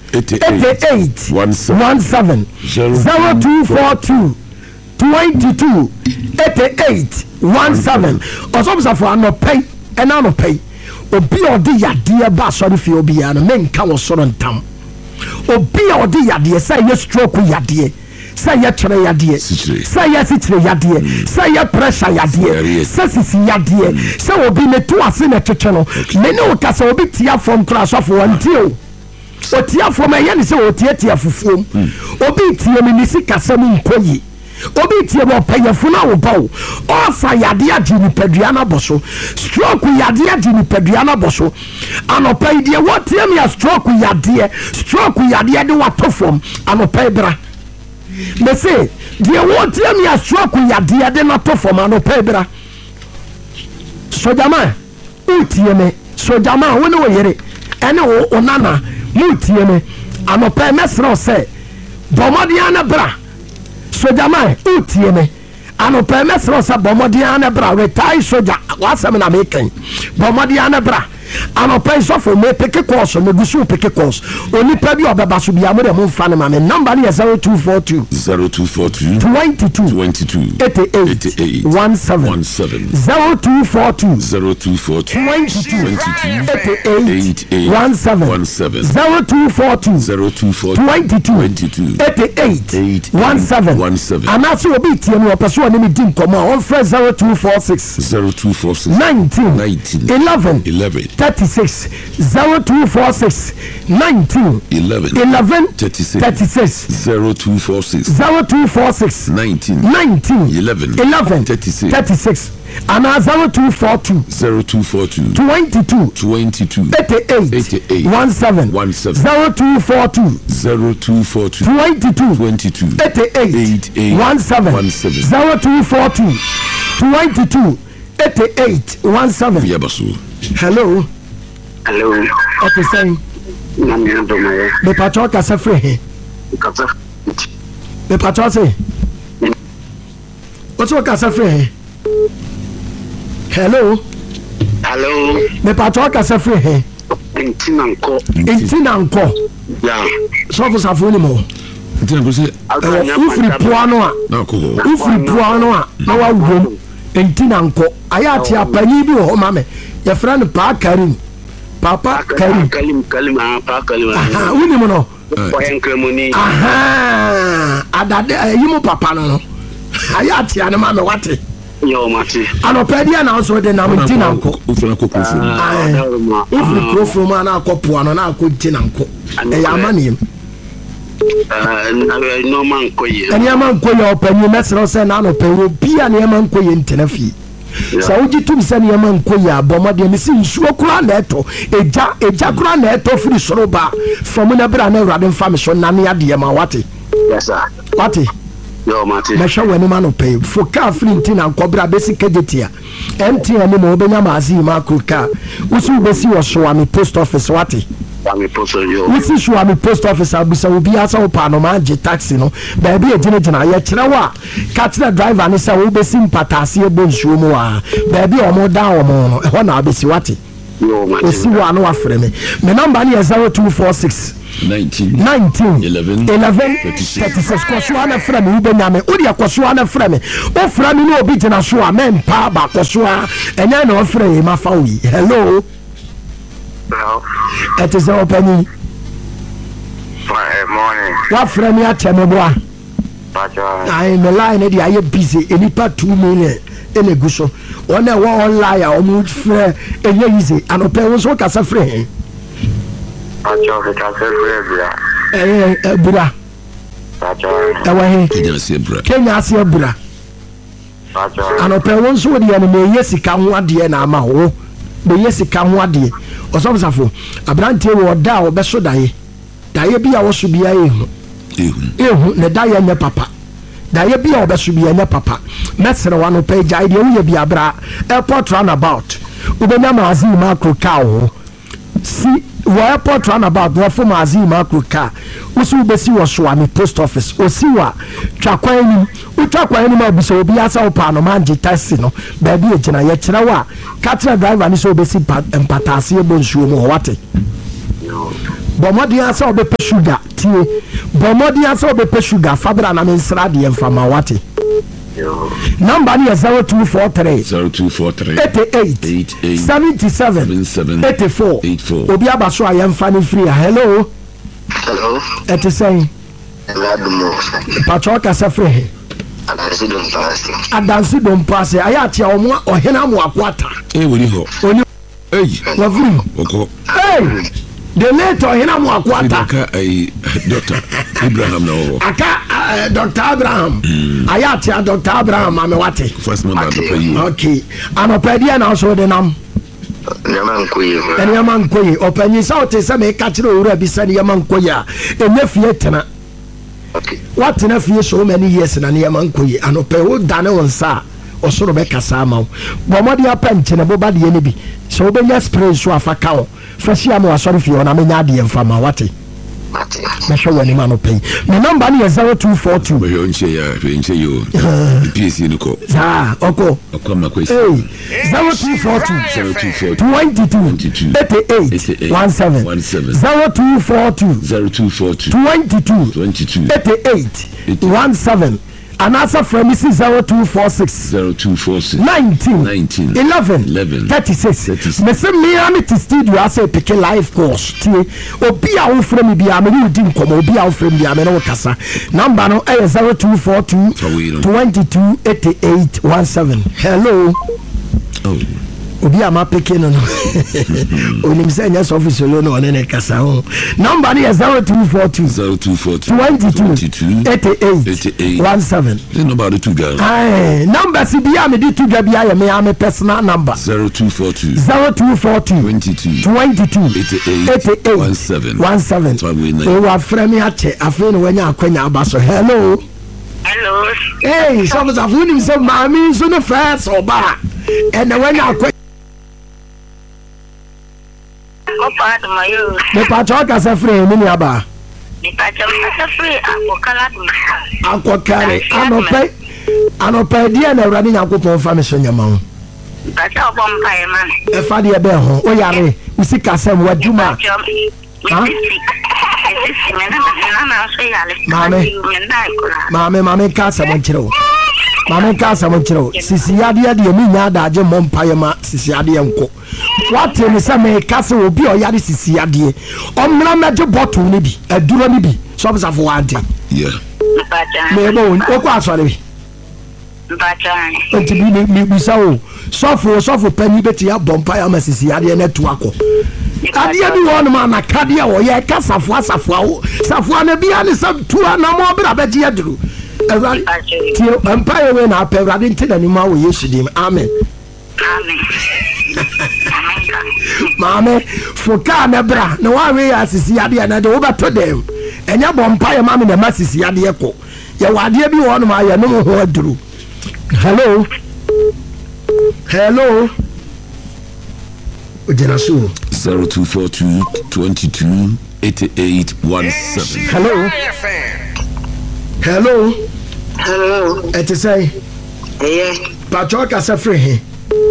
88 17 0242 22 88 17 osomsafo anopay ena anopay obi odi yade ba so fi obi ya no menka wo soro ntam obi odi yade say ye stroke yade say ye kire yade say ye sikire yade say ye pressure yade say sisi yade say obi ne to ase ne twetwe no me ne o kasa obi tia from class of one deal o tia from e ye ne say o tia fufuom obi tia me ni sikasa mu nkoyi obi tie bo payefo na wo bawo o fa yade agi ni padua na boso stroke yade agi ni padua na boso anopai de wo tie me stroke yade de wato fom anopai bra me say de wo tie me stroke yade de na to fom anopai bra sojama utie me sojama wo ne wo yere ene wo onana mutie me anopai mesro say bomodian na bra sojama utie me anopa mesro sa bomodian na bra retire soja wasam na meken bomodian na bra anopa so for me pick course me gusu pick course oni pa bi obeba so bia mo de mo fa na me number ni 0242 22 88 17 0242 22 17 0242 22 88 17 anaso obi tie no opeso oni mi dim komo on fresh 0246 19 11 36 0246 19 11 36 0246 19 11 36 and 0242 22 88 17 0242 22 88 17 0242 22 88 17 hello okay say me patro ka safre me patro say what's what ka safre hello me patro ka safre intinanko yeah so for safo ni mo intinanko say ufri puano a na wa wom intinanko ayati apani bi ho mame your friend Papa Karim wini mo no adade yimu papa no ayati ane ma me wate yo mate anopedia na so de na mtinanko ufuna kokofo ma na akopo ano na akontinanko e ya manem no man koye eni man koye opani mesro se na no pewo bia ne man koye ntenafi sa uji tum se ne man koye abomade mi si nsuo kura na eto eja kura na eto firi soroba from na bra na urade mfa me so na ne ade ma wate yes sir wate yo mate me hwe wani ma no pay foka flinti na nkobra besi kejetia MTN mo obenya mazi ma kruka usu besi wo so ami post office wate ami post yo usi so ami post office abusa obi asa opa no ma je taxi no ba bi ejina ye kirewa ka tira driver ni sa wo besi mpatase e bonsuo mu a ba bi o mo da o mo no e ho na abesi wate yo mate osi wa no afre me number ni 0246 19 11 36 koso ana fra me ubenya odi akoso ana fra me o fra me no obi jina so a men pa ba koso a enya na o fra e ma fa wi hello it is opening morning what fra me ateme boa I me line dey aye busy enipa 2 million ene guso ona wo online a o mu fra enye easy anope wo so kasa fra he Pacho ke kase bra. Bra. Pacho. Ewa Kenya se bra. Pacho. Anope won so de ya me yesika ho ade na ama ho. Be yesika ho ade. Osomsafo, abrante wo da obeso daye. Daye bia wo so bia ehu. Ne daye nya papa. Daye bia obeso bia nya papa. Mesere wa no pe jai de wo ye bia bra. Airport runabout. Ubenya mazi makro ka ho. Si airport runabout wa for mazima akruka usu besi wo so ami post office osiwa twakwan ni utwakwan ni ma bisa obi asa opa no manje taxi no ba bi ejina ye kira wa katra driver ni so besi empatase e bonsuo mu wate Bomodi asa obepe sugar tie. Bomodi asa obepe sugar fabra na mensra de mfama wate. Number ni 0243 88 77 84 obi abaso ayemfa ni free. Hello. It is saying Pachoka Safre Adansi don't pass. I at your more or Henam Wakwata. Hey, the late or Henam Wakwata. Dr. Abraham. Dr. Abraham. I at your Dr. Abraham. I'm what? First month. Okay. I'm a pedian also the name. Yaman Koy, open his out is a catcher beside Yaman Koya, a nephew. What in a few so many years in a Yaman Koy, and open Dana on Sa, or so Rebecca Samo. Bomodia pension, a bobady enemy. So be yes, praise to a cow. First year more sorry for you, and I'm in Adi and Famawati. Measure when man pay. My number is 0242. You PC in the call. Oko. 0242 22 88 17 0242 22 88 17. And answer from Mrs. 0246 19 11 36. Mese Miami to studio as a pick life course. Obi a from me am you didn't come obi a from me am no kasa. Number no 0242 22 88 17. Hello. Oh. Obi ama peke no onim say yes office lo no ne kasa ho. Number is 0242 22 88 17. The number the two guys. Number si bia me di two ga bia me am personal number 0242 22 88 17. O wa frame ache afi no wanya akwanya abaso. Hello. Hey, some of unim say mami so no first oba and wanya akwanya me Pachoka Safre mini aba. Me Pachoka Safre akokare anope dia na urade Yakobon fa me so nyama. Pachoka bompa ma. E fa de be ho o yare usika sem waduma. Mame kasa monchiro. Mame kasa monchiro. Sisi ade mi nya daje mompaye ma sisi ade enko. What me say me kasa obi o yare sisi ade. Omra meje bottle ni bi, aduro ni bi. So be for one thing. Yeah. Me bo o kwa so bi. Enti bi bisa o. Sofo pani beti ya bompaye ma sisi ade na tu akọ. Adia bi won ma na kadia wo ye ka safua na bia ne sam tua na mo bra beji aduru awari ti empire we na apewrade ntina ni ma wo Yesu dim amen mame foka na bra na wa we asisi ade na de wo beto dem enya bompaye ma me na masisi ade ko ye wade bi won ma ye no ho aduru. Hello. Ojenasu 0242 22 88 17. Hello. Hello. Say. Yeah. Pachoka Safre he.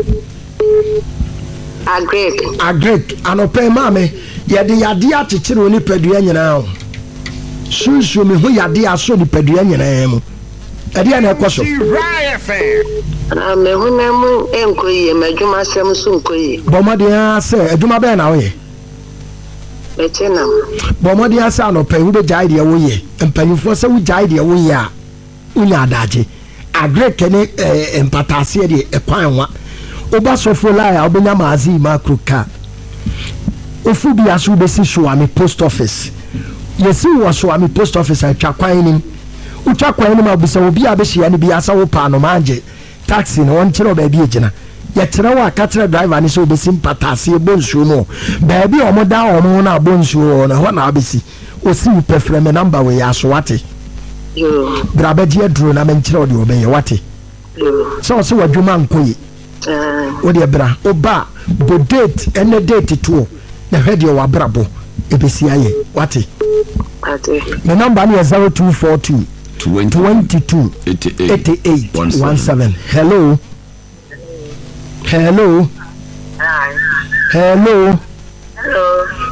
Agric. Anope mame. Yade achichire oni padua nyina o. Sunsu me ho yade aso ni padua nyina mu. Ade na ekoso. Na me hunamu enkoyi madwuma sem so nkoyi. Bomode say adwuma be na wo ye. Betena. Bomode say anope hu be jai de wo ye. Empanyufo say wu jai de wo ye a unya adaje. Agric ne empatase de ekwan wa. Oba sofo la ya obenya mazi makruka. Ofu bi aso be si show am post office. Yesi wo so am post office atwa kwan nim. Utwa kwan nim abusa obi abehia ne bi asa wo pa no manje. Taxi no on chiro ba bi egina. Ye kire wa ka kire driver ni so be simpatase e bonsu no. Ba bi omoda omo na bonsu na ho na abesi. Osi pefre me number we ya so wate. Yo. Brabaji aduro na men chiro de obeye wate. Yo. So wadwuma nkoyi. O de bra oba bo date ene date to na hwe de wa brabo ebesi aye wate. The number is 0242 22 88 17. Hello.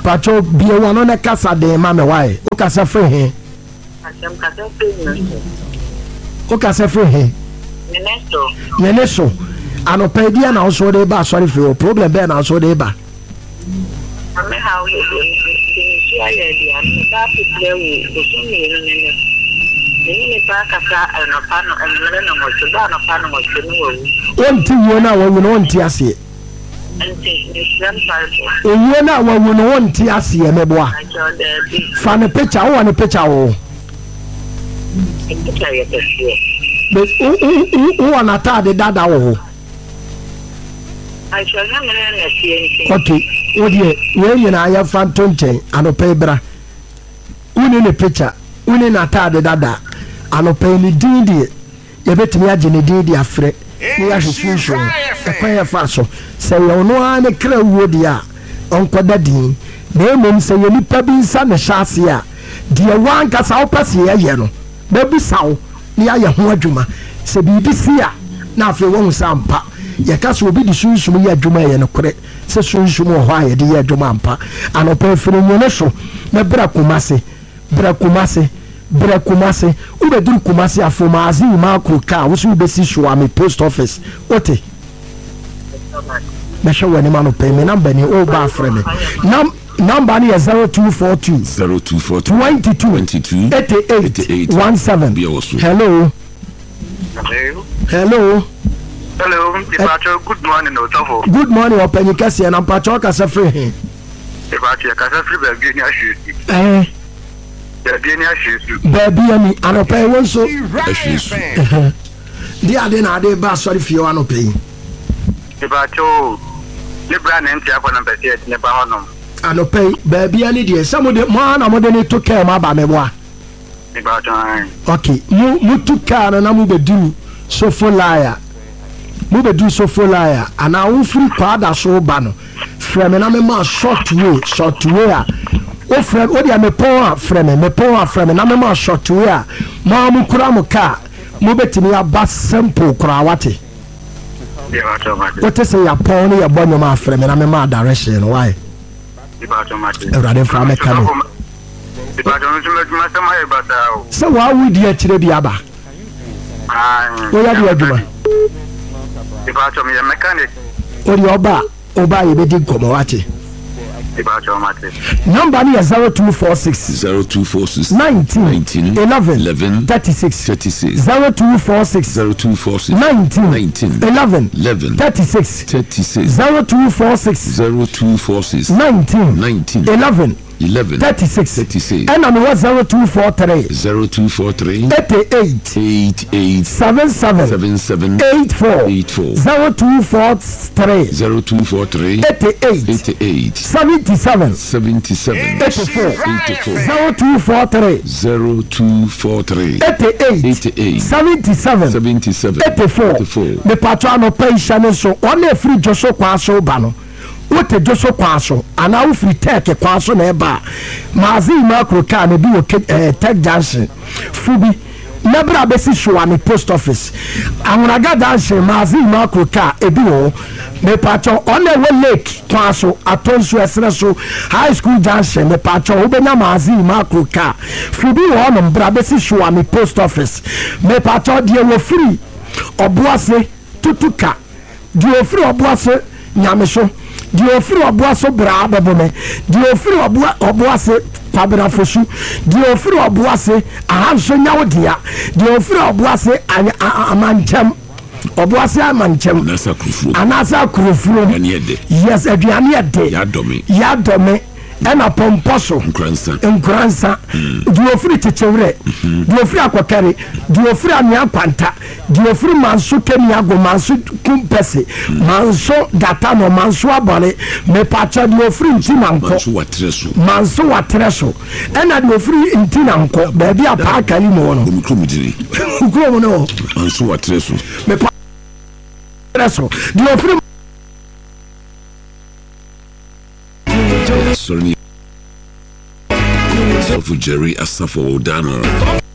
pacho bie wano ne kasa de ma me why o kasa free he asem kasa free o kasa free he neneso anopa dia na so de ba sorry for problem be na so de ba ame how you finish ya dia na ba people wo so me ni pa kasa anopa no enele na mo so ba anopa no mo so ni wo onti wo na wo no onti ase ewie na wo no onti ase me boa fa ne picture wo ne picture wo but who na ta de dada wo okay wo die we nyina ya fanto nchen anopa bra uni ne picture uni na ta de dada anopa ni dindi ye betimi age ne dindi afre ni ya hwehwehwe ekwan fa so se ye no an kra wo dia onkoda din na emom se ye nipa bi nsa ne hyase a de wan kasa wo pese ye no ba bi sawo ni ya ye ho adwuma se bi bi si a na afi wo nsa mpa ye kasa obi di sunsun ye adwuma ye no kore se sunsun ho a ye de ye adwuma ampa anopa firi nyone so na bra kumase ubeduru kumase afoma azi makro ka wo so besi show me post office ote me show wani mano pay me number ni o ba frame me number ni 0242 22 88 17 hello good morning Otofo. Good morning openyi kase na pacho kase free he Pacho kase free be ni ahwe baby ani anopa won so di ade na ade ba sorry fie anopa yi Pacho ni brand enti akọ na pese ne ba honom anopa baby ani de some de mo na mo de ne to care ma ba me boa Pacho okay mu to care na mu bedu so folaya ana wo free kwada so ba no frame na me ma short way a o friend o dia me pon a frame na me ma short way a ma mu kura mu ka mu betimi aba simple kura wate what is ya pon ya bonyo ma frame na me ma direction why Everade from me kanu so wa we dia kire bi aba o ya dia aduma mechanic o di oba ye be di gomo wate number ni 0246 19 11 36 0246 19 11 36 0246 19 11 36 and I'm 0243 88 77 84 0243 88 77 84 0243 88 77 84 me patrano pension so on e free joso kwaso ba no wote joso kwaso ana wo free tech kwaso na eba mazi makro ka na bi wo tech junction fubi nebra besi show me post office anraga junction mazi makro ka ebi wo me pacho on the lake kwaso atonso esre so high school junction me pacho wo benya mazi makro ka fubi wo no bra besi show me post office me pacho die wo free oboase tutuka die free oboase nyameso di ofiri oboaso bra abebome di ofiri oboase kwabra fosu di ofiri oboase ahanso nyawodia di ofiri oboase amanchem oboase amanchem anasa kurofuro yes aduane ede yadome ena pomposo nkransa di ofiri chechewre di ofiri akokare di ofiri ania kwanta di ofiri manso kemi ago manso kumpese manso data no manso abale me pacha di ofiri ntinanko manso watreso ena di ofiri ntinanko baby apaka ni mo no ukro no manso watreso me patreso di ofiri Sorry, Jerry Asafo Dana.